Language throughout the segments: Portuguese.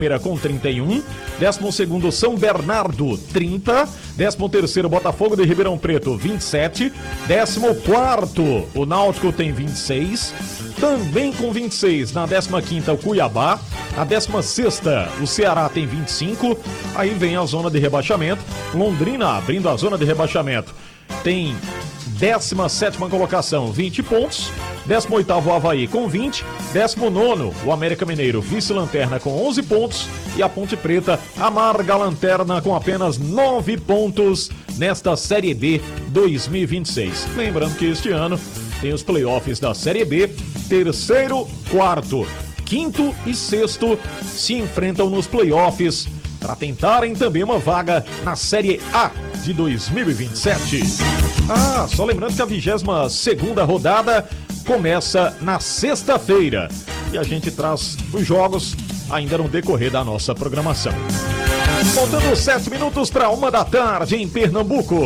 com 31, 12º São Bernardo, 30, 13º Botafogo de Ribeirão Preto, 27, 14º o Náutico tem 26, também com 26 na 15ª o Cuiabá, a 16ª o Ceará tem 25, aí vem a zona de rebaixamento, Londrina abrindo a zona de rebaixamento, tem 17ª colocação, 20 pontos, 18º o Avaí com 20, 19º o América Mineiro, vice-lanterna com 11 pontos e a Ponte Preta amarga a lanterna com apenas 9 pontos nesta Série B 2026. Lembrando que este ano tem os playoffs da Série B, terceiro, quarto, quinto e sexto se enfrentam nos playoffs para tentarem também uma vaga na Série A de 2027. Só lembrando que a 22ª rodada começa na sexta-feira e a gente traz os jogos ainda no decorrer da nossa programação. Faltando 7 minutos para 1 da tarde em Pernambuco.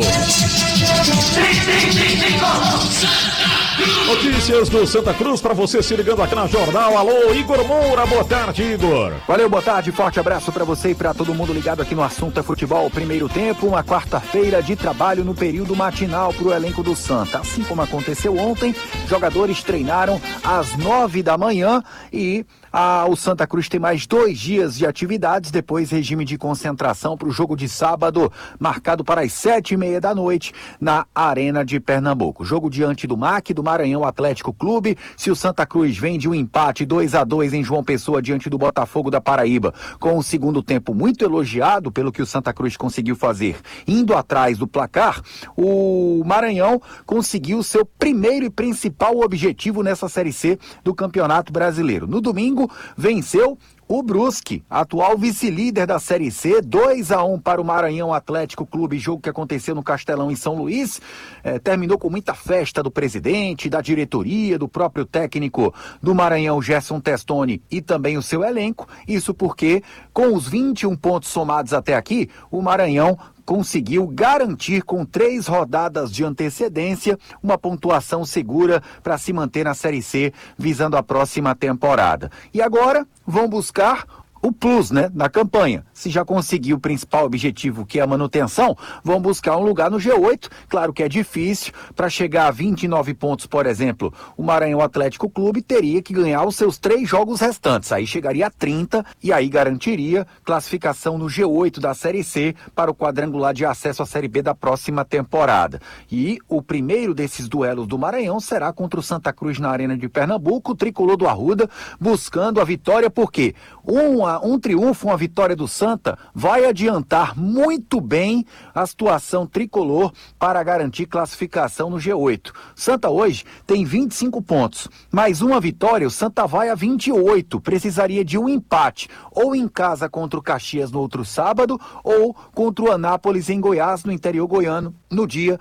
Notícias do Santa Cruz para você se ligando aqui na Jornal. Alô, Igor Moura, boa tarde, Igor. Valeu, boa tarde, forte abraço para você e para todo mundo ligado aqui no Assunto é Futebol. Primeiro tempo, uma quarta-feira de trabalho no período matinal para o elenco do Santa. Assim como aconteceu ontem, jogadores treinaram às 9 da manhã e o Santa Cruz tem mais 2 dias de atividades, depois regime de concentração para o jogo de sábado, marcado para as 7h30 da noite na Arena de Pernambuco. Jogo diante do MAC, do Maranhão Atlético Clube. Se o Santa Cruz vem de um empate 2-2 em João Pessoa diante do Botafogo da Paraíba, com o segundo tempo muito elogiado pelo que o Santa Cruz conseguiu fazer, indo atrás do placar, o Maranhão conseguiu seu primeiro e principal objetivo nessa Série C do Campeonato Brasileiro. No domingo, venceu o Brusque, atual vice-líder da Série C, 2-1 para o Maranhão Atlético Clube, jogo que aconteceu no Castelão em São Luís, terminou com muita festa do presidente, da diretoria, do próprio técnico do Maranhão, Gerson Testoni, e também o seu elenco, isso porque com os 21 pontos somados até aqui, o Maranhão conseguiu garantir com 3 rodadas de antecedência uma pontuação segura para se manter na Série C, visando a próxima temporada. E agora vão buscar o plus, na campanha. Se já conseguiu o principal objetivo, que é a manutenção, vão buscar um lugar no G8. Claro que é difícil. Para chegar a 29 pontos, por exemplo, o Maranhão Atlético Clube teria que ganhar os seus 3 jogos restantes. Aí chegaria a 30 e aí garantiria classificação no G8 da Série C para o quadrangular de acesso à Série B da próxima temporada. E o primeiro desses duelos do Maranhão será contra o Santa Cruz na Arena de Pernambuco, o tricolor do Arruda, buscando a vitória, porque um triunfo, uma vitória do Santa vai adiantar muito bem a situação tricolor para garantir classificação no G8. Santa hoje tem 25 pontos, mais uma vitória, o Santa vai a 28, precisaria de um empate, ou em casa contra o Caxias no outro sábado, ou contra o Anápolis em Goiás, no interior goiano, no dia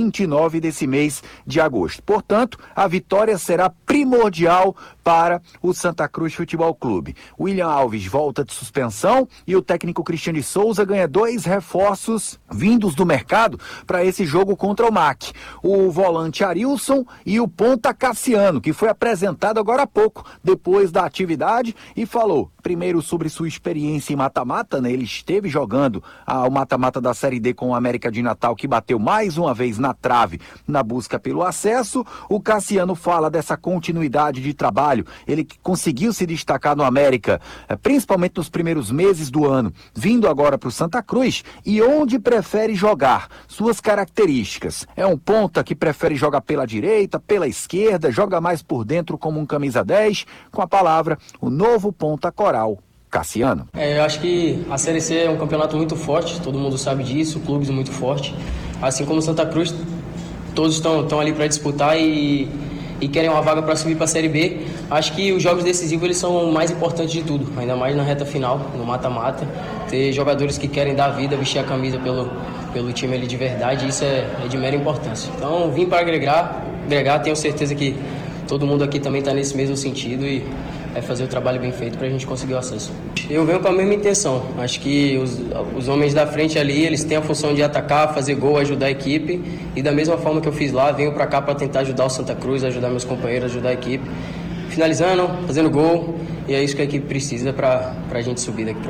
29 desse mês de agosto. Portanto, a vitória será primordial para o Santa Cruz Futebol Clube. William Alves volta de suspensão e o técnico Cristiano de Souza ganha 2 reforços vindos do mercado para esse jogo contra o MAC. O volante Arilson e o ponta Cassiano, que foi apresentado agora há pouco, depois da atividade, e falou primeiro sobre sua experiência em mata-mata, ele esteve jogando o mata-mata da Série D com o América de Natal, que bateu mais uma vez na trave na busca pelo acesso. O Cassiano fala dessa continuidade de trabalho, ele conseguiu se destacar no América, principalmente nos primeiros meses do ano, vindo agora para o Santa Cruz, e onde prefere jogar, suas características. É um ponta que prefere jogar pela direita, pela esquerda, joga mais por dentro como um camisa 10, com a palavra, o novo ponta coral, Cassiano. Eu acho que a Série C é um campeonato muito forte, todo mundo sabe disso, clubes muito fortes. Assim como o Santa Cruz, todos estão ali para disputar e querem uma vaga para subir para a Série B. Acho que os jogos decisivos eles são o mais importantes de tudo, ainda mais na reta final, no mata-mata. Ter jogadores que querem dar vida, vestir a camisa pelo time ali de verdade, isso é de mera importância. Então, vim para agregar, tenho certeza que todo mundo aqui também está nesse mesmo sentido e é fazer o trabalho bem feito para a gente conseguir o acesso. Eu venho com a mesma intenção. Acho que os homens da frente ali, eles têm a função de atacar, fazer gol, ajudar a equipe. E da mesma forma que eu fiz lá, venho para cá para tentar ajudar o Santa Cruz, ajudar meus companheiros, ajudar a equipe. Finalizando, fazendo gol. E é isso que a equipe precisa para a gente subir daqui.